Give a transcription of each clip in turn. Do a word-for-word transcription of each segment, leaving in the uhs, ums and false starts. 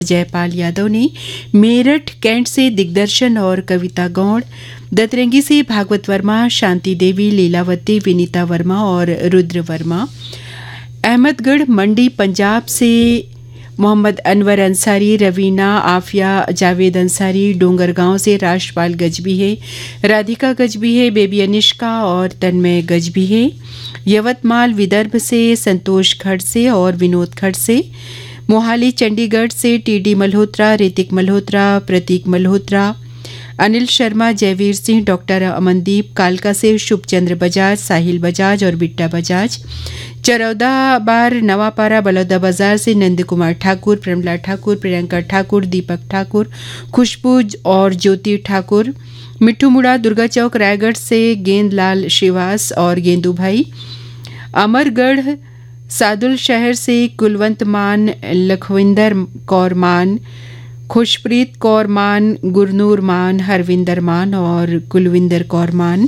जयपाल यादव ने मेरठ कैंट से दिग्दर्शन और कविता गौड़, दतरंगी से भागवत वर्मा, शांति देवी, लीलावती, विनीता वर्मा और रुद्र वर्मा, अहमदगढ़ मंडी पंजाब से मोहम्मद अनवर अंसारी, रवीना, आफिया, जावेद अंसारी, डोंगरगांव से राजपाल गजबी है, राधिका गजबी है, बेबी अनिष्का और तन्मय गजबी है, यवतमाल विदर्भ से संतोष खड़ से और विनोद खड़ से, मोहाली चंडीगढ़ से टीडी मल्होत्रा, ऋतिक मल्होत्रा, प्रतीक मल्होत्रा, अनिल शर्मा, जयवीर सिंह, डॉक्टर अमनदीप, कालका से शुभचंद्र बजाज, साहिल बजाज और बिट्टा बजाज, चरौदा बार नवापारा बलौदा बाजार से नंद कुमार ठाकुर, प्रमला ठाकुर, प्रियंका ठाकुर, दीपक ठाकुर, खुशबू और ज्योति ठाकुर, मिट्ठू मुड़ा दुर्गा चौक रायगढ़ से गेंदलाल श्रीवास और गेंदू भाई, अमरगढ़ सादुल शहर से कुलवंत मान, लखविंदर कौर मान, खुशप्रीत कौर मान, गुरनूर मान, हरविंदर मान और कुलविंदर कौर मान,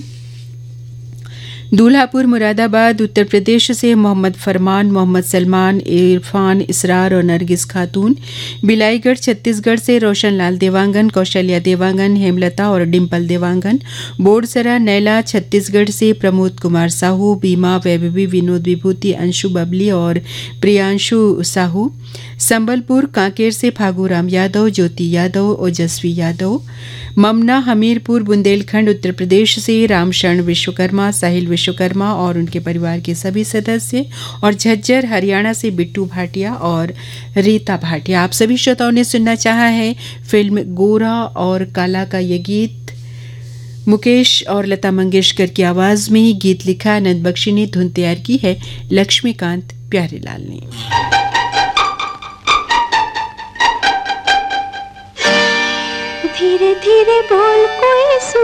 दूल्हापुर मुरादाबाद उत्तर प्रदेश से मोहम्मद फरमान, मोहम्मद सलमान, इरफान, इसरार और नरगिस खातून, बिलाईगढ़ छत्तीसगढ़ से रोशन लाल देवांगन, कौशल्या देवांगन, हेमलता और डिम्पल देवांगन, बोरसरा नैला छत्तीसगढ़ से प्रमोद कुमार साहू, बीमा, वैभवी, विनोद विभूति, अंशु बबली और प्रियांशु साहू, संबलपुर कांकेर से फागूराम यादव, ज्योति यादव, ओजस्वी यादव, ममना हमीरपुर बुंदेलखंड उत्तर प्रदेश से रामशरण विश्वकर्मा, साहिल विश्वकर्मा और उनके परिवार के सभी सदस्य, और झज्जर हरियाणा से बिट्टू भाटिया और रीता भाटिया। आप सभी श्रोताओं ने सुनना चाहा है फिल्म गोरा और काला का ये गीत। मुकेश और लता मंगेशकर की आवाज में ही गीत लिखा, आनंद बख्शी ने धुन तैयार की है लक्ष्मीकांत प्यारेलाल ने। धीरे धीरे बोल कोई सुन